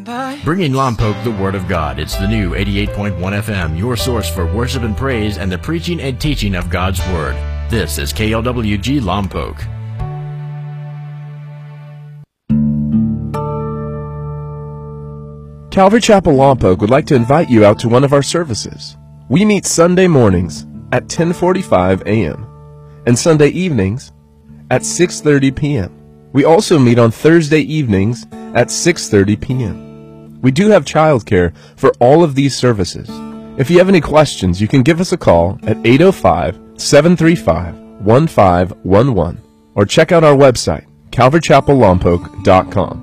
Bringing Lompoc the Word of God. It's the new 88.1 FM, your source for worship and praise and the preaching and teaching of God's Word. This is KLWG Lompoc. Calvary Chapel Lompoc would like to invite you out to one of our services. We meet Sunday mornings at 10:45 a.m. and Sunday evenings at 6:30 p.m. We also meet on Thursday evenings at 6:30 p.m. We do have childcare for all of these services. If you have any questions, you can give us a call at 805-735-1511 or check out our website, calvarychapellompoc.com.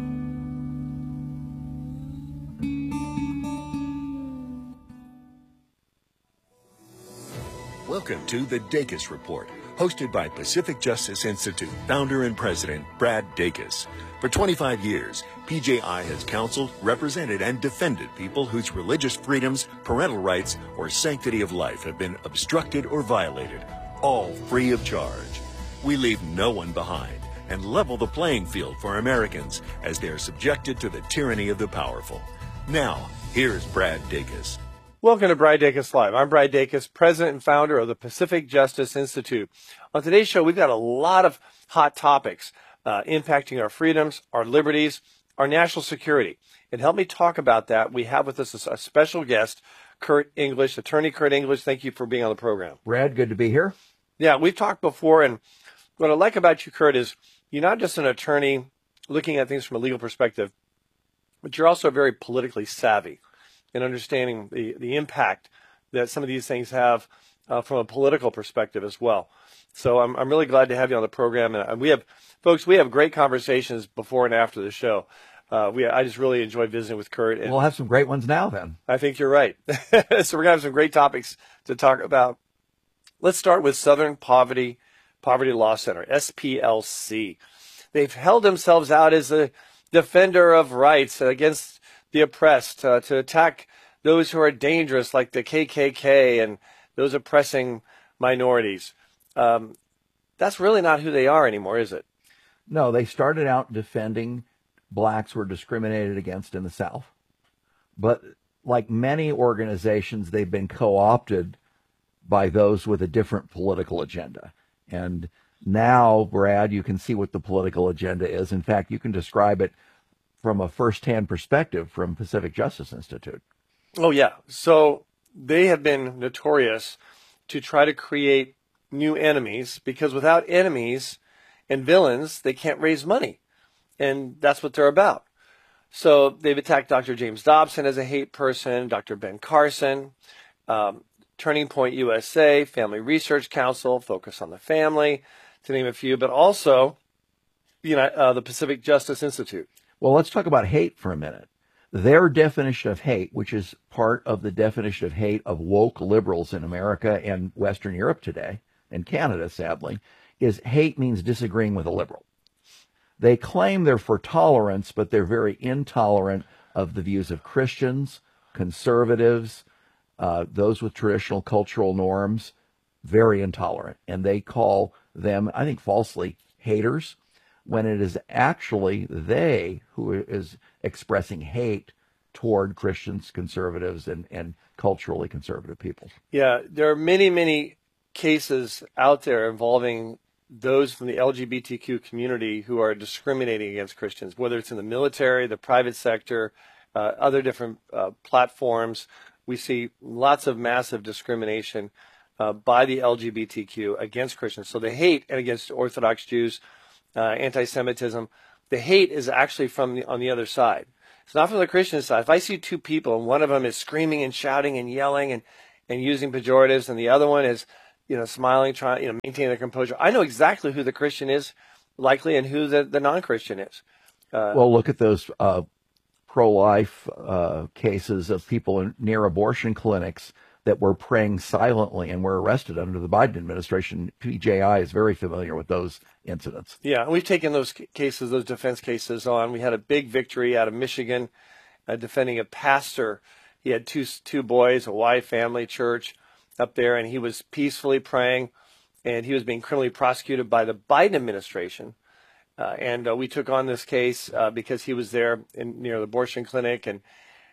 Welcome to the Dacus Report, hosted by Pacific Justice Institute founder and president Brad Dacus. For 25 years, PJI has counseled, represented, and defended people whose religious freedoms, parental rights, or sanctity of life have been obstructed or violated, all free of charge. We leave no one behind and level the playing field for Americans as they are subjected to the tyranny of the powerful. Now, here's Brad Dacus. Welcome to Brad Dacus Live. I'm Brad Dacus, president and founder of the Pacific Justice Institute. On today's show, we've got a lot of hot topics impacting our freedoms, our liberties, our national security. And help me talk about that, we have with us a special guest, Kurt English, attorney Kurt English. Thank you for being on the program. Brad, good to be here. Yeah, we've talked before, and what I like about you, Kurt, is you're not just an attorney looking at things from a legal perspective, but you're also very politically savvy in understanding the impact that some of these things have from a political perspective as well. So I'm really glad to have you on the program. And we have great conversations before and after the show. I just really enjoy visiting with Kurt. And we'll have some great ones now then. I think you're right. So we're going to have some great topics to talk about. Let's start with Southern Poverty Law Center, SPLC. They've held themselves out as a defender of rights against the oppressed, to attack those who are dangerous, like the KKK and those oppressing minorities. That's really not who they are anymore, is it? No, they started out defending blacks who were discriminated against in the South. But like many organizations, they've been co-opted by those with a different political agenda. And now, Brad, you can see what the political agenda is. In fact, you can describe it from a first-hand perspective from Pacific Justice Institute. Oh, yeah. So they have been notorious to try to create new enemies, because without enemies and villains, they can't raise money. And that's what they're about. So they've attacked Dr. James Dobson as a hate person, Dr. Ben Carson, Turning Point USA, Family Research Council, Focus on the Family, to name a few, but also the Pacific Justice Institute. Well, let's talk about hate for a minute. Their definition of hate, which is part of the definition of hate of woke liberals in America and Western Europe today, and Canada, sadly, is hate means disagreeing with a liberal. They claim they're for tolerance, but they're very intolerant of the views of Christians, conservatives, those with traditional cultural norms, very intolerant. And they call them, I think falsely, haters, when it is actually they who is expressing hate toward Christians, conservatives, and culturally conservative people. Yeah, there are many, many cases out there involving those from the LGBTQ community who are discriminating against Christians, whether it's in the military, the private sector, other different platforms. We see lots of massive discrimination by the LGBTQ against Christians. So the hate and against Orthodox Jews, anti-Semitism, the hate is actually on the other side. It's not from the Christian side. If I see two people and one of them is screaming and shouting and yelling and using pejoratives, and the other one is, smiling, trying, maintaining their composure, I know exactly who the Christian is, likely, and who the non-Christian is. Well, look at those pro-life cases of people near abortion clinics that were praying silently and were arrested under the Biden administration. PJI is very familiar with those incidents. Yeah, and we've taken those cases, those defense cases on. We had a big victory out of Michigan defending a pastor. He had two boys, a wife, family, church up there, and he was peacefully praying, and he was being criminally prosecuted by the Biden administration And we took on this case because he was there near the abortion clinic, and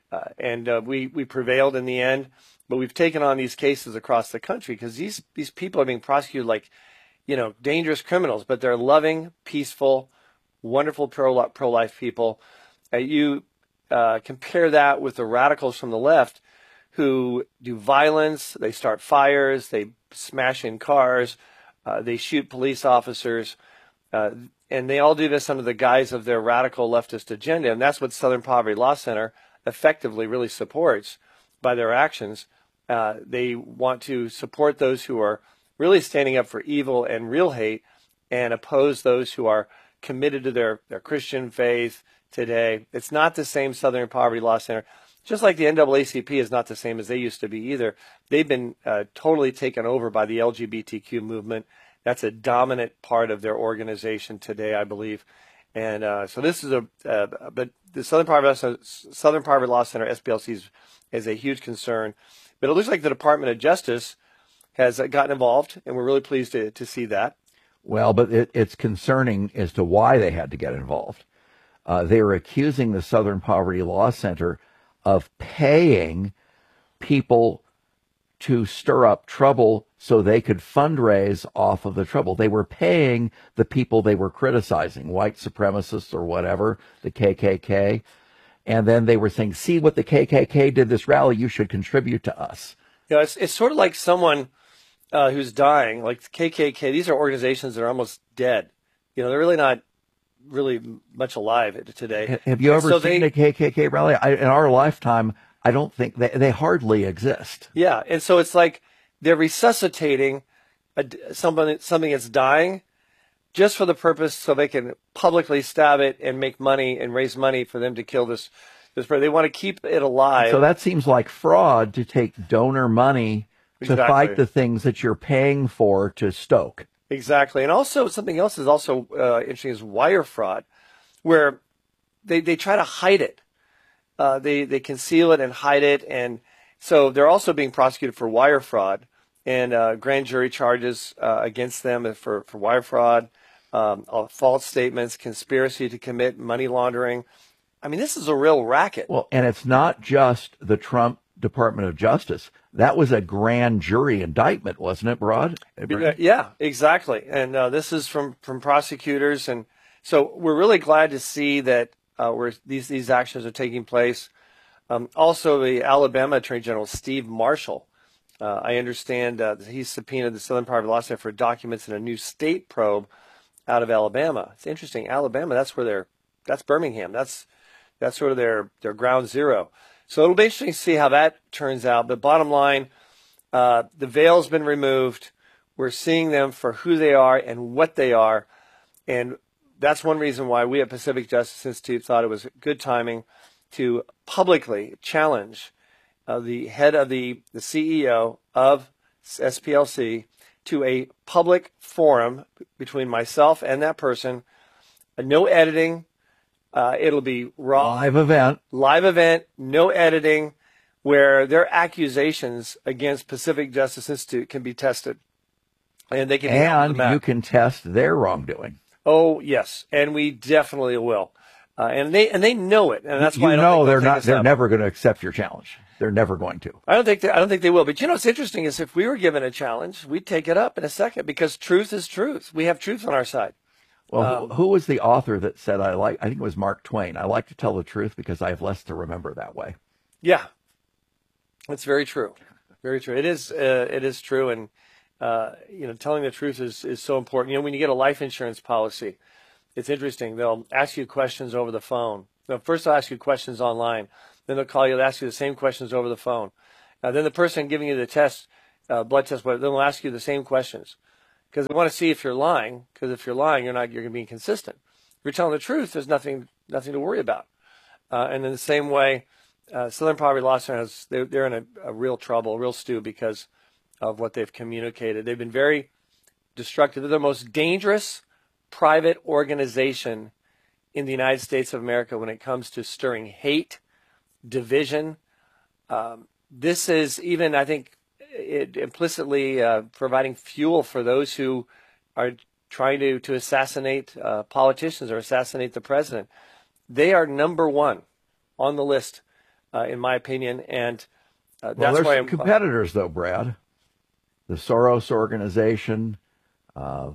we prevailed in the end. But we've taken on these cases across the country because these people are being prosecuted like, dangerous criminals, but they're loving, peaceful, wonderful pro-life people. You compare that with the radicals from the left who do violence, they start fires, they smash in cars, they shoot police officers, and they all do this under the guise of their radical leftist agenda. And that's what Southern Poverty Law Center effectively really supports by their actions. They want to support those who are really standing up for evil and real hate and oppose those who are committed to their Christian faith today. It's not the same Southern Poverty Law Center. Just like the NAACP is not the same as they used to be either. They've been totally taken over by the LGBTQ movement. That's a dominant part of their organization today, I believe. And so this is but the Southern Poverty Law Center, SPLC, is a huge concern. But it looks like the Department of Justice has gotten involved, and we're really pleased to see that. Well, but it's concerning as to why they had to get involved. They were accusing the Southern Poverty Law Center of paying people to stir up trouble so they could fundraise off of the trouble. They were paying the people they were criticizing, white supremacists or whatever, the KKK. And then they were saying, see what the KKK did this rally, you should contribute to us. It's sort of like someone who's dying, like the KKK. These are organizations that are almost dead. They're really not really much alive today. Have you ever seen a KKK rally? In our lifetime, I don't think they hardly exist. Yeah, and so it's like they're resuscitating something that's dying just for the purpose so they can publicly stab it and make money and raise money for them to kill this person. They want to keep it alive. So that seems like fraud to take donor money to fight the things that you're paying for to stoke. Exactly. And also something else is also interesting is wire fraud, where they try to hide it. They conceal it and hide it. And so they're also being prosecuted for wire fraud and grand jury charges against them for wire fraud, false statements, conspiracy to commit money laundering. I mean, this is a real racket. Well, and it's not just the Trump Department of Justice. That was a grand jury indictment, wasn't it, Brad? Yeah, exactly. And this is from prosecutors. And so we're really glad to see that these actions are taking place. Also, the Alabama Attorney General, Steve Marshall, I understand he's subpoenaed the Southern Poverty Law Center for documents in a new state probe out of Alabama. It's interesting. Alabama, that's Birmingham. That's sort of their ground zero. So it'll be interesting to see how that turns out. But bottom line, the veil's been removed. We're seeing them for who they are and what they are. And that's one reason why we at Pacific Justice Institute thought it was good timing to publicly challenge the head of the CEO of SPLC to a public forum between myself and that person. No editing. It'll be raw. Live event, no editing, where their accusations against Pacific Justice Institute can be tested. And they can and you can test their wrongdoing. Oh, yes. And we definitely will. And they know it. And that's why they're never going to accept your challenge. They're never going to. I don't think they will. But what's interesting is if we were given a challenge, we'd take it up in a second because truth is truth. We have truth on our side. Well, who was the author that said, I think it was Mark Twain, I like to tell the truth because I have less to remember that way. Yeah, that's very true. Very true. It is true. And, telling the truth is so important. When you get a life insurance policy, it's interesting. They'll ask you questions over the phone. First they'll ask you questions online. Then they'll call you and ask you the same questions over the phone. Then the person giving you the test, blood test, they'll ask you the same questions. Because they want to see if you're lying. Because if you're lying, you're going to be inconsistent. If you're telling the truth, there's nothing to worry about. And in the same way, Southern Poverty Law Center they're in a real trouble, a real stew because of what they've communicated. They've been very destructive. They're the most dangerous private organization in the United States of America when it comes to stirring hate, division. This is even, I think, it implicitly providing fuel for those who are trying to assassinate politicians or assassinate the president. They are number one on the list, in my opinion, and that's why I'm competitors, though, Brad. The Soros organization, the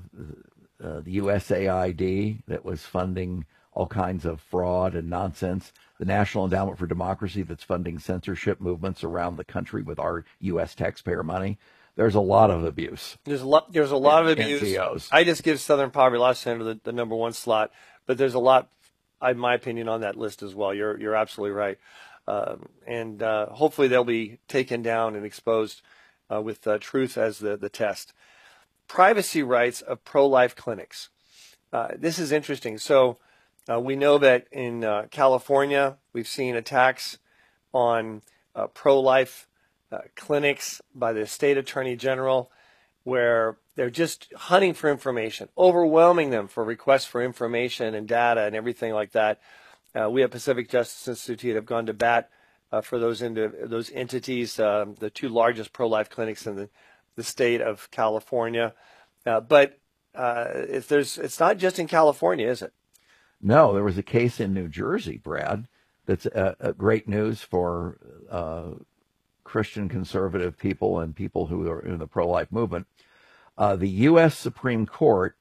USAID that was funding all kinds of fraud and nonsense, the National Endowment for Democracy that's funding censorship movements around the country with our U.S. taxpayer money. There's a lot of abuse. There's a lot of abuse. NGOs. I just give Southern Poverty Law Center the number one slot, but there's a lot, in my opinion, on that list as well. You're absolutely right, and hopefully they'll be taken down and exposed with truth as the test. Privacy rights of pro-life clinics. This is interesting. So we know that in California, we've seen attacks on pro-life clinics by the state attorney general, where they're just hunting for information, overwhelming them for requests for information and data and everything like that. We at Pacific Justice Institute have gone to bat for those entities, the two largest pro-life clinics in the state of California. But it's not just in California, is it? No, there was a case in New Jersey, Brad, that's great news for Christian conservative people and people who are in the pro-life movement. The U.S. Supreme Court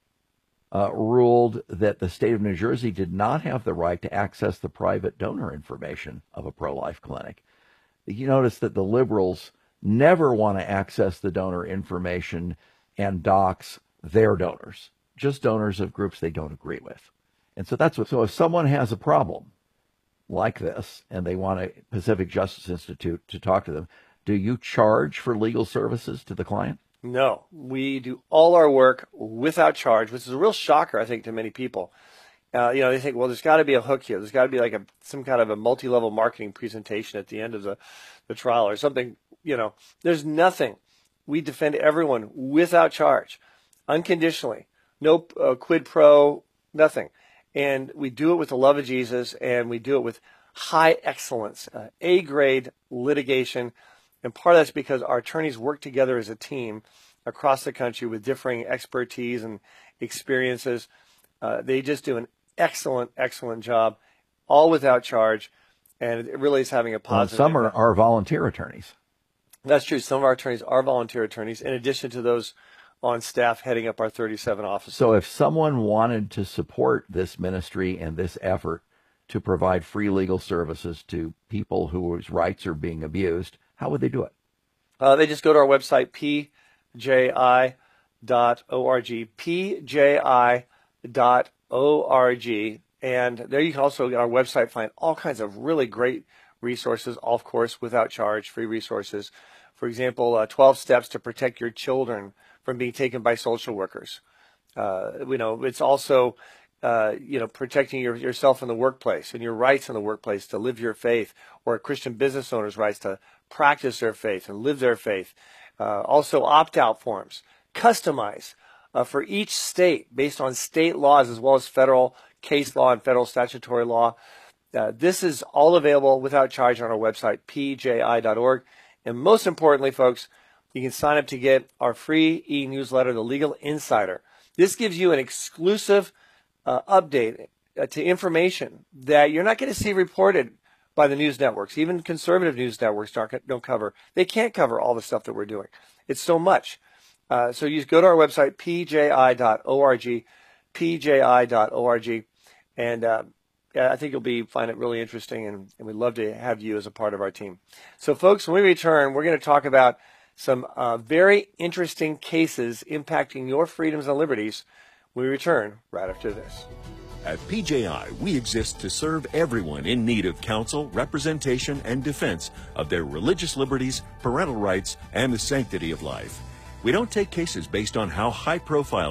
ruled that the state of New Jersey did not have the right to access the private donor information of a pro-life clinic. You notice that the liberals never want to access the donor information and dox their donors, just donors of groups they don't agree with. And so so if someone has a problem like this and they want a Pacific Justice Institute to talk to them, do you charge for legal services to the client? No, we do all our work without charge, which is a real shocker, I think, to many people. They think, well, there's got to be a hook here. There's got to be like some kind of a multi-level marketing presentation at the end of the trial or something. There's nothing. We defend everyone without charge, unconditionally, no quid pro, nothing. And we do it with the love of Jesus, and we do it with high excellence, A-grade litigation. And part of that's because our attorneys work together as a team across the country with differing expertise and experiences. They just do an excellent, excellent job, all without charge, and it really is having a positive impact. Some impact. are volunteer attorneys. That's true. Some of our attorneys are volunteer attorneys, in addition to those on staff heading up our 37 offices. So if someone wanted to support this ministry and this effort to provide free legal services to people whose rights are being abused, how would they do it? They just go to our website, pji.org, pji.org, and there you can also, on our website, find all kinds of really great resources, all, of course, without charge, free resources. For example, 12 steps to protect your children from being taken by social workers. It's also, protecting yourself in the workplace and your rights in the workplace to live your faith, or a Christian business owner's rights to practice their faith and live their faith. Also, opt-out forms, customize for each state based on state laws as well as federal case law and federal statutory law. This is all available without charge on our website, pji.org. And most importantly, folks, you can sign up to get our free e-newsletter, The Legal Insider. This gives you an exclusive update to information that you're not going to see reported by the news networks. Even conservative news networks don't cover. They can't cover all the stuff that we're doing. It's so much. So you just go to our website, pji.org, pji.org, and I think you'll find it really interesting, and we'd love to have you as a part of our team. So, folks, when we return, we're going to talk about some very interesting cases impacting your freedoms and liberties. We return right after this. At PJI, we exist to serve everyone in need of counsel, representation, and defense of their religious liberties, parental rights, and the sanctity of life. We don't take cases based on how high-profile